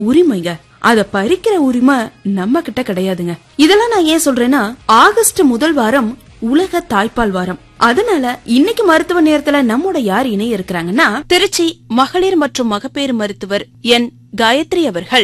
உரிமைங்க. அத பறிக்கிற உரிமை நம்ம கிட்ட கிடையாதுங்க. இதெல்லாம் நான் ஏன் சொல்றேன்னா, ஆகஸ்ட் முதல் வாரம் உலக தாய்ப்பால் வாரம். அதனால இன்னைக்கு மருத்துவ நேரத்துல நம்மோட யார் இணைய இருக்கிறாங்கன்னா, திருச்சி மகளிர் மற்றும் மகப்பேறு மருத்துவர் என் காயத்ரி அவர்கள்.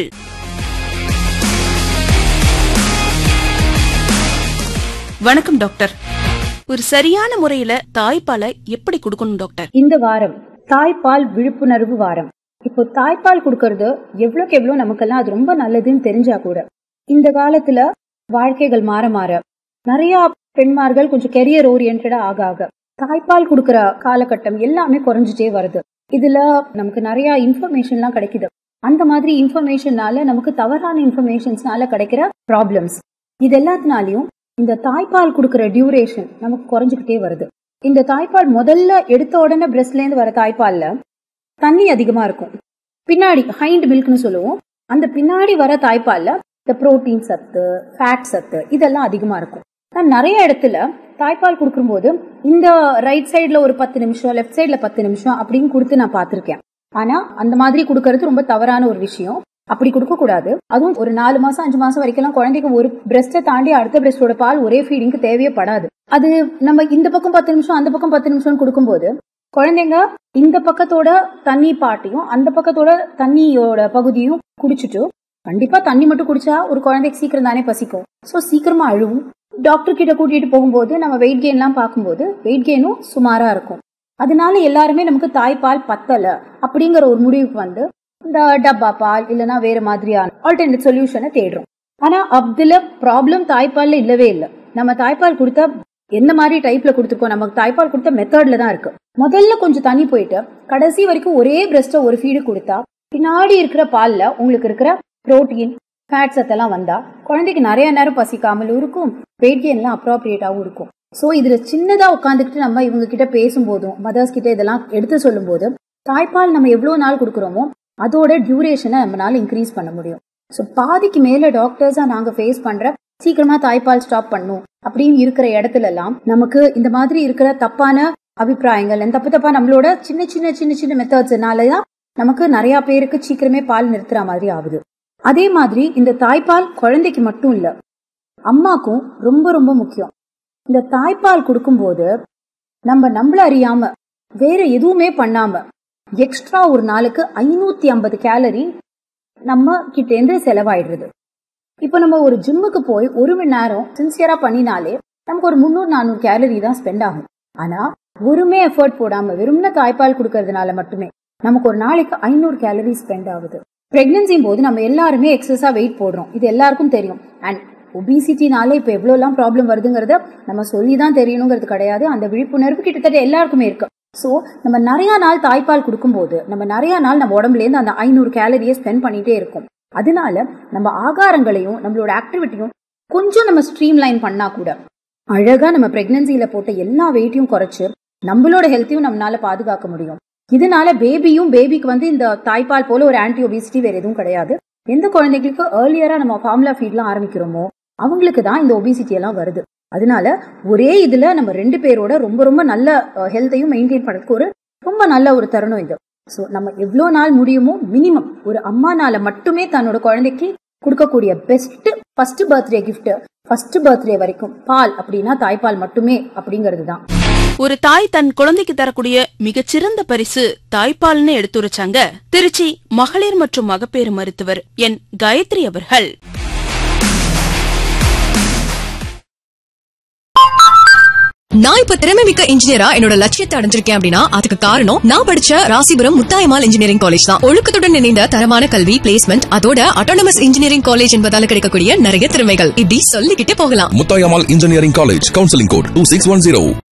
வணக்கம் டாக்டர். ஒரு சரியான முறையில தாய்ப்பாலை எப்படி கொடுக்கணும் டாக்டர்? இந்த வாரம் தாய்ப்பால் விழிப்புணர்வு வாரம். இப்போ தாய்ப்பால் கொடுக்கறது எவ்வளவுக்கு எவ்வளவு நமக்கெல்லாம் அது ரொம்ப நல்லதுன்னு தெரிஞ்சா கூட, இந்த காலத்துல வாழ்க்கைகள் மாற மாற நிறைய பெண்மார்கள் கொஞ்சம் கெரியர் ஓரியன்டா ஆக தாய்ப்பால் கொடுக்கற காலகட்டம் எல்லாமே குறைஞ்சிட்டே வருது. இதுல நமக்கு நிறைய இன்ஃபர்மேஷன்லாம் கிடைக்குது. அந்த மாதிரி இன்ஃபர்மேஷன்னால நமக்கு தவறான இன்ஃபர்மேஷன்ஸ்னால கிடைக்கிற ப்ராப்ளம்ஸ், இது எல்லாத்தினாலையும் இந்த தாய்ப்பால் கொடுக்கற டியூரேஷன் நமக்கு குறைஞ்சுக்கிட்டே வருது. இந்த தாய்ப்பால் முதல்ல எடுத்த உடனே பிரெஸ்ட்ல இருந்து வர தாய்ப்பால்ல தண்ணி அதிகமா இருக்கும். பின்னாடி ஹைண்ட் மில்க்னு சொல்லுவோம். அந்த பின்னாடி வர தாய்ப்பால்ல இந்த புரோட்டீன் சத்து, ஃபேட் சத்து இதெல்லாம் அதிகமா இருக்கும். நான் நிறைய இடத்துல தாய்ப்பால் கொடுக்கும்போது இந்த ரைட் சைட்ல ஒரு 10 நிமிஷம், லெஃப்ட் சைட்ல 10 நிமிஷம் அப்படின்னு கொடுத்து நான் பாத்திருக்கேன். ஆனா அந்த மாதிரி கொடுக்கறது ரொம்ப தவறான ஒரு விஷயம். அப்படி கொடுக்க கூடாது. அதுவும் ஒரு 4 மாசம் 5 மாசம் வரைக்கும் குழந்தைக்கு ஒரு பிரெஸ்ட்டை தாண்டி அடுத்த பிரெஸ்டோட பால் ஒரே ஃபீடிங்க்கு தேவையப்படாது. அது நம்ம இந்த பக்கம் 10 நிமிஷம் அந்த பக்கம் 10 நிமிஷம் கொடுக்கும்போது குழந்தைங்க இந்த பக்கத்தோட தண்ணி பாட்டையும் அந்த பக்கத்தோட தண்ணியோட பகுதியும் குடிச்சிட்டு, கண்டிப்பா தண்ணி மட்டும் குடிச்சா ஒரு குழந்தைக்கு சீக்கிரம் தானே பசிக்கும். சோ சீக்கிரமா அழுவும். டாக்டர் கிட்ட கூட்டிட்டு போகும்போது நம்ம வெயிட் கெயின் எல்லாம் பார்க்கும்போது வெயிட் கெயினும் சுமாரா இருக்கும். அதனால எல்லாருமே நமக்கு தாய்ப்பால் பத்தல அப்படிங்கிற ஒரு முடிவுக்கு வந்து இந்த டப்பா பால் இல்லைன்னா வேற மாதிரியான ஆல்டர்னேட் சொல்யூஷனை தேடுறோம். ஆனா அதுல ப்ராப்ளம் தாய்ப்பால்ல இல்லவே இல்லை. நம்ம தாய்ப்பால் கொடுத்தா எந்த மாதிரி டைப்ல கொடுத்துருக்கோம், நமக்கு தாய்ப்பால் கொடுத்த மெத்தட்ல தான் இருக்கு. முதல்ல கொஞ்சம் தண்ணி போயிட்டு கடைசி வரைக்கும் ஒரே பிரெஸ்ட ஒரு ஃபீடு கொடுத்தா பின்னாடி இருக்கிற பால்ல உங்களுக்கு இருக்கிற புரோட்டீன், ஃபேட் சத்தெல்லாம் வந்தா குழந்தைக்கு நிறைய நேரம் பசிக்காமலும் இருக்கும், வெயிட் கெயின் எல்லாம் அப்ராப்ரியேட்டாவும் இருக்கும். சோ இதுல சின்னதா உட்காந்துக்கிட்டு நம்ம இவங்க கிட்ட பேசும்போதும் மதர்ஸ் கிட்ட இதெல்லாம் எடுத்து சொல்லும் போது தாய்ப்பால் நம்ம எவ்வளவு நாள் கொடுக்குறோமோ அதோட டியூரேஷனை நம்மளால இன்க்ரீஸ் பண்ண முடியும். சோ பாதிக்கு மேல டாக்டர்ஸா நாங்க ஃபேஸ் பண்ற சீக்கிரமா தாய்ப்பால் ஸ்டாப் பண்ணும் அப்படின்னு இருக்கிற இடத்துல எல்லாம் நமக்கு இந்த மாதிரி இருக்கிற தப்பான அபிப்பிராயங்கள், தப்பா நம்மளோட சின்ன சின்ன சின்ன சின்ன மெத்தட்ஸ்னாலதான் நமக்கு நிறைய பேருக்கு சீக்கிரமே பால் நிறுத்துற மாதிரி ஆகுது. அதே மாதிரி இந்த தாய்ப்பால் குழந்தைக்கு மட்டும் இல்ல, அம்மாக்கும் ரொம்ப ரொம்ப முக்கியம். இந்த தாய்ப்பால் கொடுக்கும்போது நம்மள அறியாம வேற எதுவுமே பண்ணாம எக்ஸ்ட்ரா ஒரு நாளுக்கு 550 கேலரி நம்ம கிட்ட இருந்து செலவாயிடுறது. இப்ப நம்ம ஒரு ஜிம்முக்கு போய் 1 மணி நேரம் சின்சியரா பண்ணினாலே நமக்கு ஒரு 300-400 கேலரி தான் ஸ்பெண்ட் ஆகும். ஆனா ஒருமே எஃபர்ட் போடாம வெறும்ன தாய்ப்பால் கொடுக்கறதுனால மட்டுமே நமக்கு ஒரு நாளைக்கு 500 கேலரி ஸ்பெண்ட் ஆகுது. பிரெக்னன்சியும் போது நம்ம எல்லாருமே எக்ஸஸா வெயிட் போடுறோம், இது எல்லாருக்கும் தெரியும். அண்ட் ஒபிசிட்டினால இப்ப எவ்வளவு எல்லாம் ப்ராப்ளம் வருதுங்கிறத நம்ம சொல்லிதான் தெரியணுங்கிறது கிடையாது. அந்த விழிப்புணர்வு கிட்டத்தட்ட எல்லாருக்குமே இருக்கு. சோ நம்ம நிறைய நாள் தாய்ப்பால் கொடுக்கும்போது நம்ம நிறைய நாள் நம்ம உடம்புல இருந்து அந்த 500 கேலரியை ஸ்பெண்ட் பண்ணிட்டே இருக்கும். அதனால நம்ம ஆகாரங்களையும் நம்மளோட ஆக்டிவிட்டியும் கொஞ்சம் நம்ம ஸ்ட்ரீம் லைன் பண்ணா கூட அழகா நம்ம பிரெக்னன்சில போட்ட எல்லா வெயிட்டையும் குறைச்சு நம்மளோட ஹெல்த்தையும் நம்மளால பாதுகாக்க முடியும். இதனால பேபிக்கு வந்து இந்த தாய்ப்பால் போல ஒரு ஆன்டி ஒபிசிட்டி வேற எதுவும் கிடையாது. எந்த குழந்தைகளுக்கு ஏர்லியரா நம்ம ஃபார்முலா ஃபீட்லாம் ஆரம்பிக்கிறோமோ அவங்களுக்கு தான் இந்த ஒபிசிட்டி எல்லாம் வருது. அதனால ஒரே இதுல நம்ம 2 பேரோட ரொம்ப ரொம்ப நல்ல ஹெல்த்தையும் மெயின்டைன் பண்றதுக்கு ஒரு ரொம்ப நல்ல ஒரு தருணம் இது. சோ நம்ம எவ்வளவு நாள் முடியுமோ மினிமம் ஒரு அம்மானால மட்டுமே தன்னோட குழந்தைக்கு கொடுக்கக்கூடிய best first birthday gift, first birthday வரைக்கும் பால் அப்படின்னா தாய்ப்பால் மட்டுமே அப்படிங்கிறது தான். ஒரு தாய் தன் குழந்தைக்கு தரக்கூடிய மிகச்சிறந்த பரிசு தாய்ப்பால்னு எடுத்துரைச்சாங்க திருச்சி மகளிர் மற்றும் மகப்பேறு மருத்துவர் என் காயத்ரி அவர்கள். நான் இப்ப திறமைமிக்க இன்ஜினியரா என்னோட லட்சியத்தை அடைஞ்சிருக்கேன் அப்படின்னா அதுக்கு காரணம் நான் படிச்ச ராசிபுரம் முத்தாயம்மாள் இன்ஜினியரிங் காலேஜ் தான். ஒழுக்கத்துடன் இணைந்த தரமான கல்வி, பிளேஸ்மெண்ட், அதோட ஆட்டோனமஸ் இன்ஜினியரிங் காலேஜ் என்பதால கிடைக்கக்கூடிய நிறைய திறமைகள் இப்படி சொல்லிக்கிட்டே போகலாம். Muthayammal engineering college, counselling code 2610.